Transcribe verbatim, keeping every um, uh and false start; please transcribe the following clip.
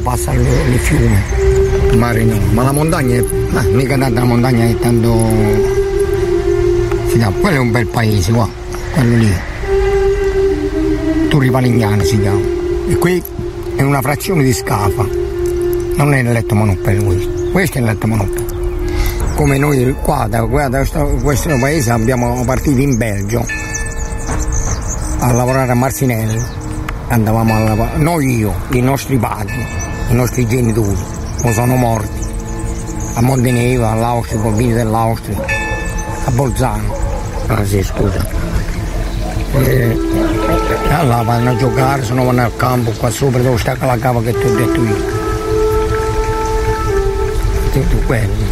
passa il, il fiume, il mare no, ma la montagna è, ah, mica tanta la montagna è tanto, si chiama, quello è un bel paese qua, quello lì, Torri Palignano si chiama, e qui è una frazione di Scafa, non è il letto Manoppello questo, questo è il letto Manoppello. Come noi qua da, da questo, questo paese abbiamo partito in Belgio a lavorare a Marcinelli, andavamo a lavorare, noi io, i nostri padri, i nostri genitori, o sono morti, a Monteneva, all'Austria, i bambini dell'Austria, a Bolzano, ah sì scusa, e, e allora vanno a giocare, se no vanno al campo, qua sopra dove sta la cava che ti ho detto io, tutto quello.